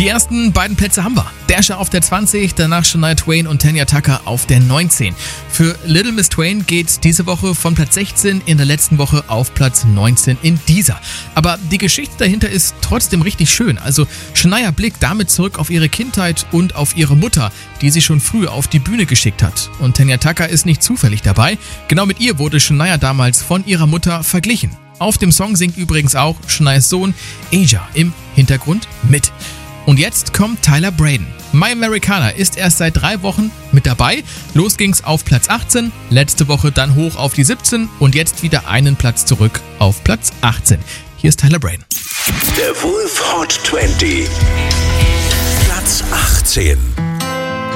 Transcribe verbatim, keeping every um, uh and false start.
Die ersten beiden Plätze haben wir. Dasher auf der zwanzig, danach Shania Twain und Tanya Tucker auf der neunzehn. Für Little Miss Twain geht diese Woche von Platz sechzehn in der letzten Woche auf Platz neunzehn in dieser. Aber die Geschichte dahinter ist trotzdem richtig schön. Also Shania blickt damit zurück auf ihre Kindheit und auf ihre Mutter, die sie schon früh auf die Bühne geschickt hat. Und Tanya Tucker ist nicht zufällig dabei. Genau mit ihr wurde Shania damals von ihrer Mutter verglichen. Auf dem Song singt übrigens auch Shanias Sohn Aja im Hintergrund mit. Und jetzt kommt Tyler Braden. My Americana ist erst seit drei Wochen mit dabei. Los ging's auf Platz achtzehn, letzte Woche dann hoch auf die siebzehn und jetzt wieder einen Platz zurück auf Platz achtzehn. Hier ist Tyler Braden. Der Wolf Hot zwanzig, Platz achtzehn.